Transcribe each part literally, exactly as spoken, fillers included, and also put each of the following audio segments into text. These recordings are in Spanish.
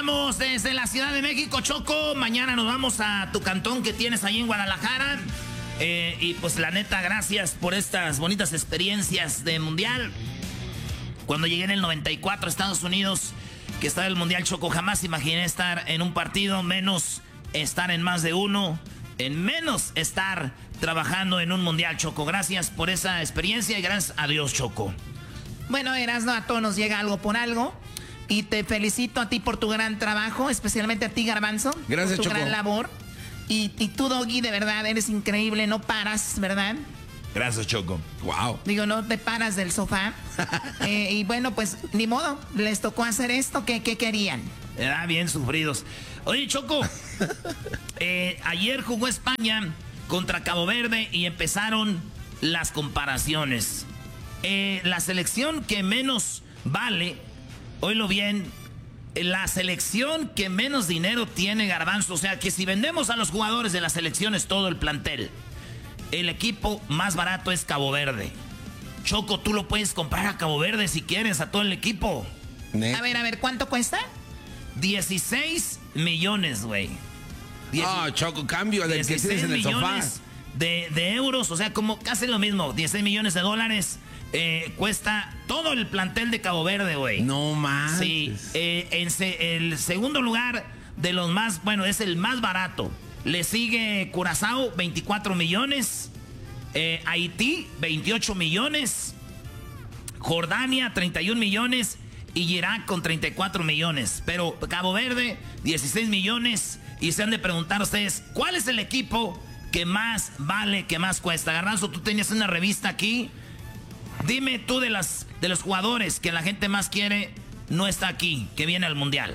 saludamos desde la Ciudad de México, Choco. Mañana nos vamos a tu cantón que tienes ahí en Guadalajara. Eh, y pues la neta, gracias por estas bonitas experiencias de Mundial. Cuando llegué en el noventa y cuatro a Estados Unidos, que estaba el Mundial, Choco, jamás imaginé estar en un partido, menos estar en más de uno, en menos estar trabajando en un Mundial, Choco. Gracias por esa experiencia y gracias a Dios, Choco. Bueno, Erasno, a todos nos llega algo por algo. Y te felicito a ti por tu gran trabajo, especialmente a ti, Garbanzo. Gracias, por tu Choco. gran labor. Y, y tú, Doggy, de verdad, eres increíble, no paras, ¿verdad? Gracias, Choco. Wow. Digo, no te paras del sofá. eh, y bueno, pues, ni modo, les tocó hacer esto. ¿Qué, qué querían? Ah, bien sufridos. Oye, Choco, eh, ayer jugó España contra Cabo Verde y empezaron las comparaciones. Eh, la selección que menos vale, oílo bien, la selección que menos dinero tiene, Garbanzo. O sea, que si vendemos a los jugadores de las selecciones todo el plantel, el equipo más barato es Cabo Verde. Choco, tú lo puedes comprar a Cabo Verde si quieres, a todo el equipo. ¿Nee? A ver, a ver, ¿cuánto cuesta? dieciséis millones, güey. Ah, oh, Choco, cambio del que tienes en el sofá. De, de euros, o sea, como casi lo mismo. dieciséis millones de dólares eh, cuesta todo el plantel de Cabo Verde, güey. No más. Sí, eh, en se, el segundo lugar de los más, bueno, es el más barato. Le sigue Curazao, veinticuatro millones. Eh, Haití, veintiocho millones. Jordania, treinta y un millones. Y Irak con treinta y cuatro millones. Pero Cabo Verde, dieciséis millones. Y se han de preguntar ustedes, ¿cuál es el equipo que más vale, que más cuesta? Garbanzo, tú tenías una revista aquí. Dime tú de, las, de los jugadores que la gente más quiere, no está aquí, que viene al Mundial.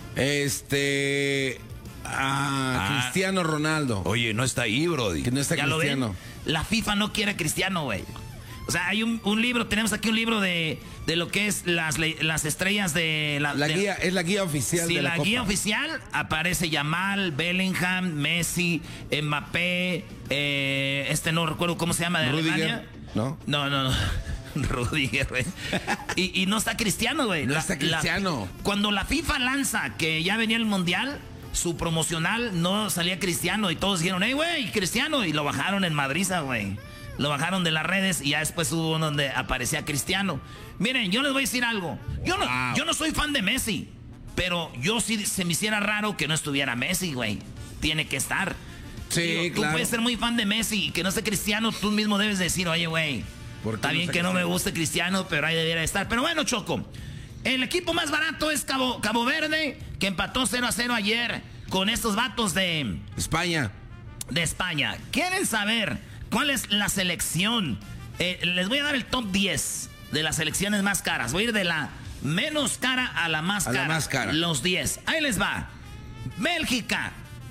Este... Ah, ah, Cristiano Ronaldo. Oye, no está ahí, brody. Que no está ¿Ya Cristiano. Lo ven? La FIFA no quiere a Cristiano, güey. O sea, hay un, un libro, tenemos aquí un libro de, de lo que es las, las estrellas de la, la de, guía. Es la guía oficial sí, de la, la Copa. guía oficial aparece Yamal, Bellingham, Messi, Mbappé, eh, este no recuerdo cómo se llama de Rudiger, Alemania. ¿no? No, no, no. Rudiger, güey. Y, y no está Cristiano, güey. No la, está Cristiano. La, cuando la FIFA lanza que ya venía el Mundial, su promocional no salía Cristiano y todos dijeron, hey, güey, Cristiano. Y lo bajaron en Madriza, güey. Lo bajaron de las redes y ya después hubo uno donde aparecía Cristiano. Miren, yo les voy a decir algo. Yo no, wow. yo no soy fan de Messi, pero yo sí se me hiciera raro que no estuviera Messi, güey. Tiene que estar. Sí, Digo, claro. Tú puedes ser muy fan de Messi y que no esté Cristiano, tú mismo debes decir, oye, güey, está bien no que no me guste Cristiano, pero ahí debiera estar. Pero bueno, Choco, el equipo más barato es Cabo, Cabo Verde, que empató cero a cero ayer con estos vatos de... España. De España. ¿Quieren saber cuál es la selección? Eh, les voy a dar el top diez de las selecciones más caras. Voy a ir de la menos cara a la más a cara. La más cara. Los diez. Ahí les va. Bélgica.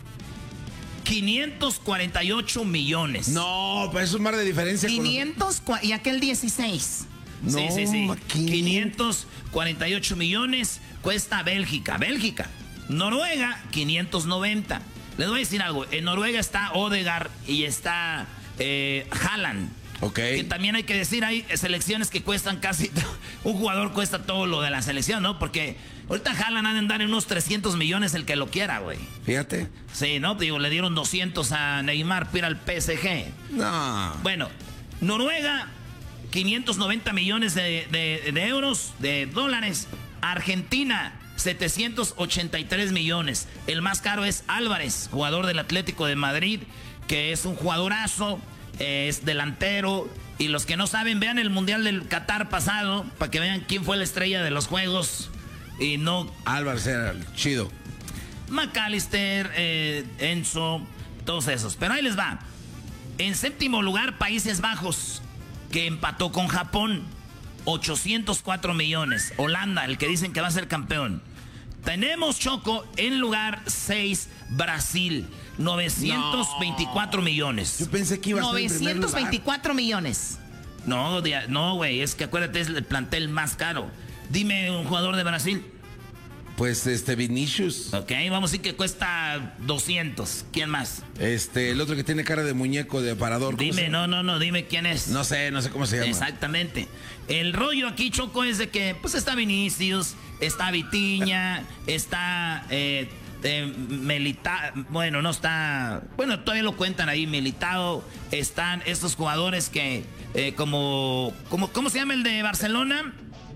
quinientos cuarenta y ocho millones. No, pues es un mar de diferencia. quinientos con... y aquel dieciséis. No, sí, sí, sí. Maquín. quinientos cuarenta y ocho millones cuesta Bélgica. Bélgica. Noruega, quinientos noventa. Les voy a decir algo. En Noruega está Odegaard y está eh, Haaland. Ok. Que también hay que decir, hay selecciones que cuestan casi... Un jugador cuesta todo lo de la selección, ¿no? Porque ahorita Haaland ha de andar en unos trescientos millones el que lo quiera, güey. Fíjate. Sí, ¿no? Digo, le dieron doscientos a Neymar para ir al P S G. No. Bueno, Noruega, quinientos noventa millones de, de, de euros, de dólares. Argentina, setecientos ochenta y tres millones. El más caro es Álvarez, jugador del Atlético de Madrid, que es un jugadorazo, es delantero. Y los que no saben, vean el Mundial del Qatar pasado, para que vean quién fue la estrella de los juegos. Y no... Álvarez era el chido. McAllister, eh, Enzo, todos esos. Pero ahí les va. En séptimo lugar, Países Bajos, que empató con Japón, ochocientos cuatro millones. Holanda, el que dicen que va a ser campeón. Tenemos, Choco, en lugar seis, Brasil, novecientos veinticuatro no. millones. Yo pensé que iba a ser novecientos veinticuatro millones. No, no, güey, es que acuérdate, es el plantel más caro. Dime un jugador de Brasil. Pues este Vinicius. Ok, vamos a decir que cuesta doscientos. ¿Quién más? Este, el otro que tiene cara de muñeco de aparador. Dime, no, no, no, dime quién es. No sé, no sé cómo se llama. Exactamente. El rollo aquí, Choco, es de que pues está Vinicius, está Vitinha, está eh, eh, Militao, bueno, no está, bueno, todavía lo cuentan ahí, Militao, están estos jugadores que eh, como, como, ¿cómo se llama el de Barcelona?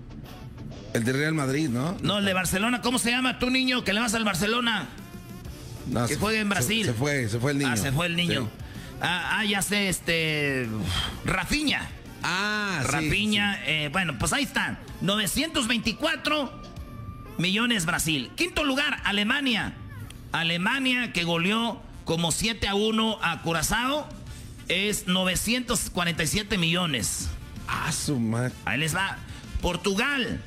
El de Real Madrid, ¿no? No, el de Barcelona, ¿cómo se llama tú, niño, que le vas al Barcelona? No, que se, juegue en Brasil. Se, se fue, se fue el niño. Ah, se fue el niño. Sí. Ah, ah, ya sé, este, Rafinha. Ah, sí. Rafinha, sí. Eh, bueno, pues ahí están. novecientos veinticuatro millones Brasil. Quinto lugar, Alemania. Alemania que goleó como siete a uno a Curazao. Es novecientos cuarenta y siete millones. Ah, su madre. Ahí les va. Portugal.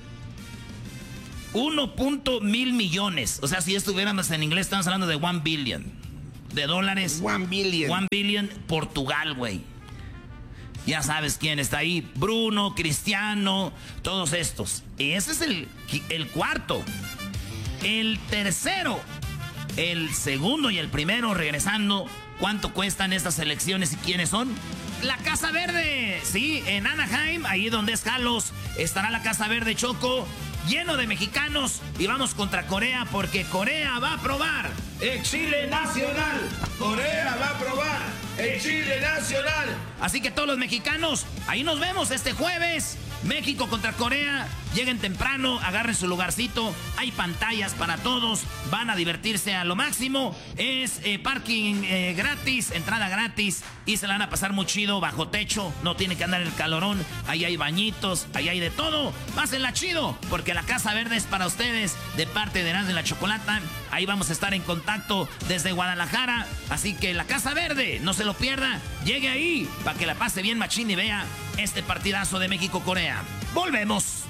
uno punto mil millones. O sea, si estuviéramos en inglés, estamos hablando de one billion. De dólares. One billion. One billion. Portugal, güey. Ya sabes quién está ahí. Bruno, Cristiano, todos estos. Y ese es el, el cuarto. El tercero. El segundo y el primero regresando. ¿Cuánto cuestan estas elecciones y quiénes son? La Casa Verde. Sí, en Anaheim, ahí donde es Carlos, estará la Casa Verde, Choco. Lleno de mexicanos y vamos contra Corea porque Corea va a probar el Chile Nacional. Corea va a probar el Chile Nacional. Así que todos los mexicanos, ahí nos vemos este jueves. México contra Corea. Lleguen temprano, agarren su lugarcito. Hay pantallas para todos. Van a divertirse a lo máximo. Es eh, parking eh, gratis, entrada gratis. Y se la van a pasar muy chido bajo techo. No tienen que andar en el calorón. Ahí hay bañitos, ahí hay de todo. Pásenla chido, porque la Casa Verde es para ustedes. De parte de Erasmo y la Chocolata. Ahí vamos a estar en contacto desde Guadalajara. Así que la Casa Verde, no se lo pierda. Llegue ahí para que la pase bien machín y vea este partidazo de México-Corea. ¡Volvemos!